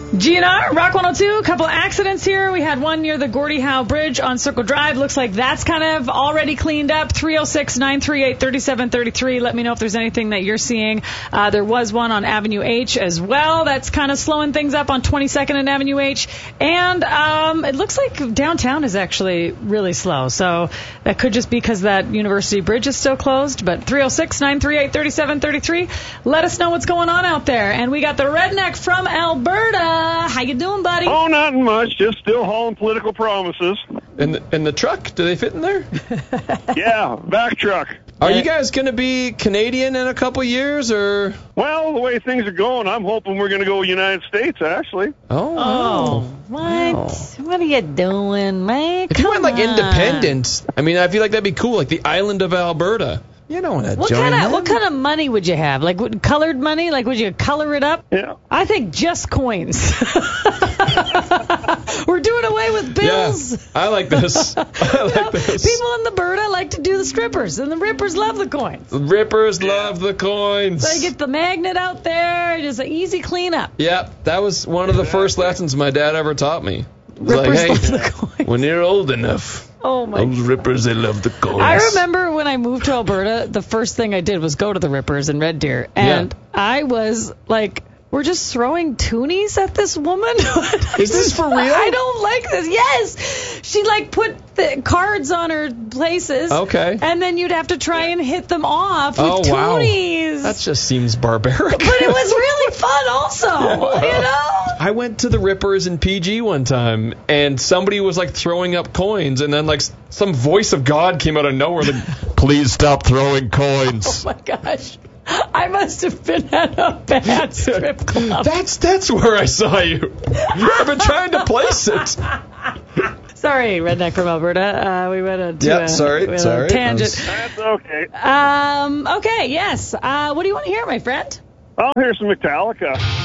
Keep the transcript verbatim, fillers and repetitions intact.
G N R, Rock one oh two, a couple of accidents here. We had one near the Gordie Howe Bridge on Circle Drive. Looks like that's kind of already cleaned up. three oh six, nine three eight, three seven three three. Let me know if there's anything that you're seeing. Uh, there was one on Avenue H as well. That's kind of slowing things up on twenty-second and Avenue H. And um, it looks like downtown is actually really slow. So that could just be because that University Bridge is still closed. But three oh six, nine three eight, three seven three three. Let us know what's going on out there. And we got the redneck from Alberta. How you doing, buddy? Oh, nothing much. Just still hauling political promises. And the, and the truck, do they fit in there? Yeah, back truck. Are you guys going to be Canadian in a couple years, or? Well, the way things are going, I'm hoping we're going to go United States, actually. Oh. Oh, what? Oh. What are you doing, man? If Come you went like on. independent, I mean, I feel like that'd be cool, like the island of Alberta. You don't want to What join kind of them. what kind of money would you have? Like would- colored money? Like would you color it up? Yeah. I think just coins. We're doing away with bills. Yeah, I like this. I like this. People in the Alberta like to do the strippers, and the rippers love the coins. The Rippers love the coins. So you get the magnet out there, just an easy cleanup. Yep, that was one of the first lessons my dad ever taught me. It was Rippers like, love hey, the coins. when you're old enough, Oh my those Rippers, they love the coins. I remember when I moved to Alberta, the first thing I did was go to the Rippers in Red Deer. And Yeah. I was like, we're just throwing toonies at this woman? Is this for real? I don't like this. Yes. She like put the cards on her places. Okay. And then you'd have to try and hit them off with Oh, wow. toonies. That just seems barbaric. But it was really fun also, you know? I went to the Rippers in P G one time, and somebody was like throwing up coins, and then like s- some voice of God came out of nowhere, like, please stop throwing coins. Oh my gosh. I must have been at a bad strip club. That's that's where I saw you. I've been trying to place it. Sorry, redneck from Alberta. Uh, we went on to Yeah, a, sorry, we went on sorry. a tangent. That's okay. Um, okay, yes. Uh, what do you want to hear, my friend? I'll hear some Metallica.